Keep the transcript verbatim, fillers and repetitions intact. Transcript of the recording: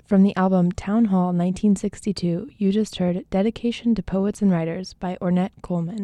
From the album Town Hall nineteen sixty-two, you just heard Dedication to Poets and Writers by Ornette Coleman.